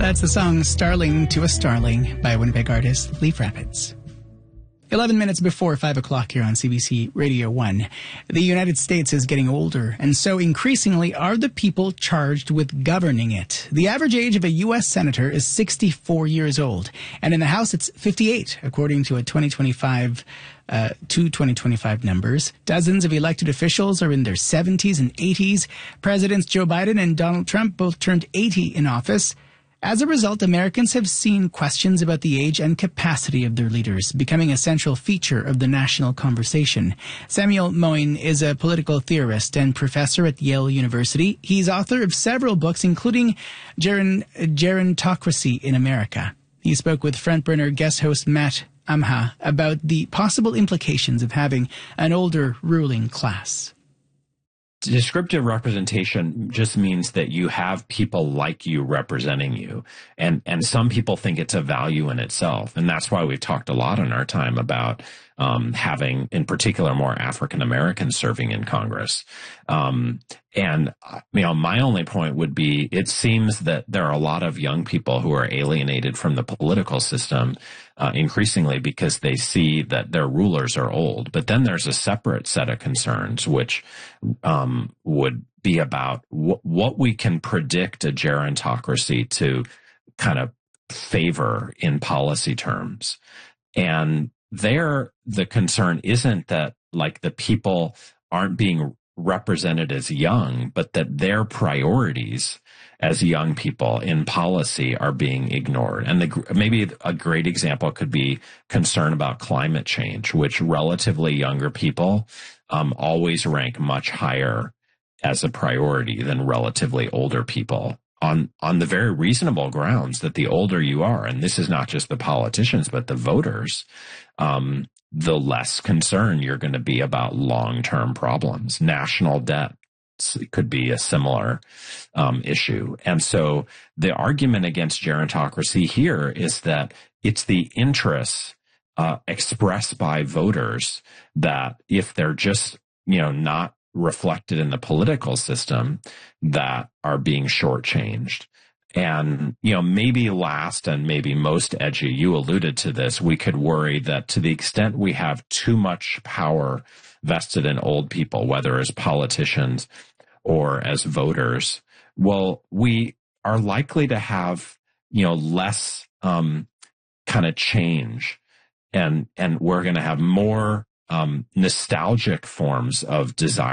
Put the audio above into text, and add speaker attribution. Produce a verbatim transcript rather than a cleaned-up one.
Speaker 1: That's the song Starling to a Starling by Winnipeg artist Leaf Rapids. eleven minutes before five o'clock here on C B C Radio one. The United States is getting older, and so increasingly are the people charged with governing it. The average age of a U S senator is sixty-four years old, and in the House it's fifty-eight, according to a twenty twenty-five Uh, two twenty twenty-five numbers. Dozens of elected officials are in their seventies and eighties. Presidents Joe Biden and Donald Trump both turned eighty in office. As a result, Americans have seen questions about the age and capacity of their leaders becoming a central feature of the national conversation. Samuel Moyn is a political theorist and professor at Yale University. He's author of several books, including Geron- Gerontocracy in America. He spoke with frontburner guest host Matt Amha about the possible implications of having an older ruling class.
Speaker 2: Descriptive representation just means that you have people like you representing you. And, and some people think it's a value in itself. And that's why we've talked a lot in our time about um, having, in particular, more African Americans serving in Congress. Um, and, you know, my only point would be, it seems that there are a lot of young people who are alienated from the political system, uh, increasingly because they see that their rulers are old. But then there's a separate set of concerns, which um, would be about w- what we can predict a gerontocracy to kind of favor in policy terms. And there, the concern isn't that, like, the people aren't being represented as young, but that their priorities as young people in policy are being ignored. And the, maybe a great example could be concern about climate change, which relatively younger people um, always rank much higher as a priority than relatively older people, on on the very reasonable grounds that the older you are, and this is not just the politicians, but the voters, um, the less concerned you're going to be about long-term problems. National debt could be a similar um, issue. And so the argument against gerontocracy here is that it's the interests uh, expressed by voters that, if they're just, you know, not reflected in the political system, that are being shortchanged. And, you know, maybe last and maybe most edgy, you alluded to this, we could worry that to the extent we have too much power vested in old people, whether as politicians or as voters, well, we are likely to have, you know, less um, kind of change. And, and we're going to have more um, nostalgic forms of desire